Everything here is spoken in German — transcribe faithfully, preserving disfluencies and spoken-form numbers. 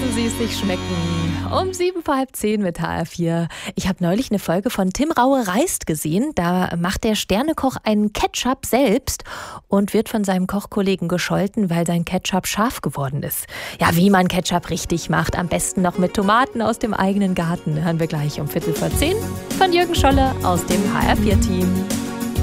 Lassen Sie es sich schmecken. Um sieben vor halb zehn mit H R vier. Ich habe neulich eine Folge von Tim Raue reist gesehen. Da macht der Sternekoch einen Ketchup selbst und wird von seinem Kochkollegen gescholten, weil sein Ketchup scharf geworden ist. Ja, wie man Ketchup richtig macht, am besten noch mit Tomaten aus dem eigenen Garten. Hören wir gleich um Viertel vor zehn von Jürgen Scholle aus dem H R vier Team.